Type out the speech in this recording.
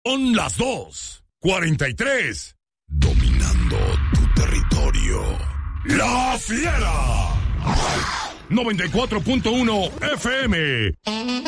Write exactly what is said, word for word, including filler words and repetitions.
Son las dos cuarenta y tres. Dominando tu territorio. La Fiera. noventa y cuatro punto uno F M.